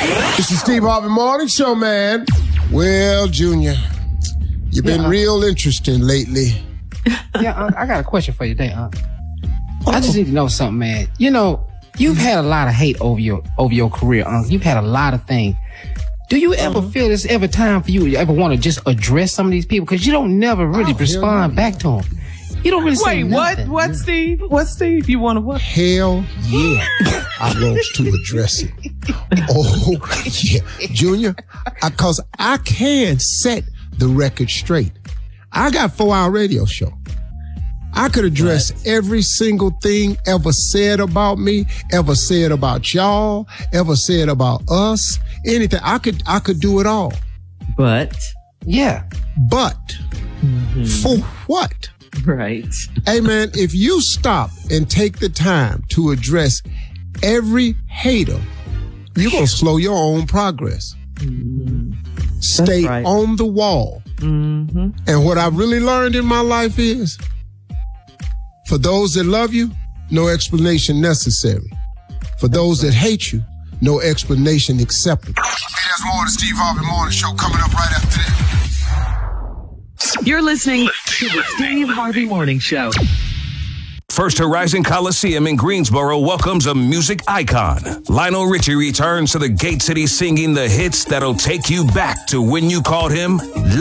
This is Steve Harvey Morning Show, man. Well, Junior, you've been real interesting lately. Yeah, I got a question for you today, I just need to know something, man. You know, you've had a lot of hate over your career, You've had a lot of things. Do you ever feel there's ever time for you ever want to just address some of these people? Because you don't never really respond back to them. You don't really say nothing. What, Steve? What, Steve? You want to what? Hell yeah. I want to address it. Oh, yeah. Junior, because I can set the record straight. I got 4-hour radio show. I could address every single thing ever said about me, ever said about y'all, ever said about us, anything. I could do it all. But? Yeah. But for what? Right. Hey, man, if you stop and take the time to address every hater, you're going to slow your own progress. Stay on the wall. And what I've really learned in my life is, for those that love you, no explanation necessary. For those that hate you, no explanation acceptable. Hey, there's more of the Steve Harvey Morning Show coming up right after this. You're listening to the Steve Harvey Morning Show. First Horizon Coliseum in Greensboro welcomes a music icon. Lionel Richie returns to the Gate City singing the hits that'll take you back to when you called him